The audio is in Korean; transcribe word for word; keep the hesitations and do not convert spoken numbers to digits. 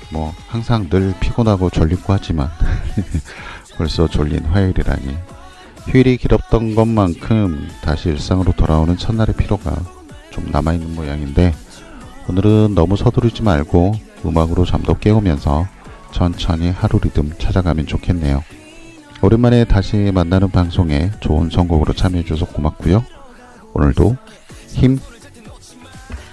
뭐 항상 늘 피곤하고 졸리고 하지만 벌써 졸린 화요일이라니. 휴일이 길었던 것만큼 다시 일상으로 돌아오는 첫날의 피로가 좀 남아있는 모양인데, 오늘은 너무 서두르지 말고 음악으로 잠도 깨우면서 천천히 하루 리듬 찾아가면 좋겠네요. 오랜만에 다시 만나는 방송에 좋은 선곡으로 참여해줘서 고맙고요. 오늘도 힘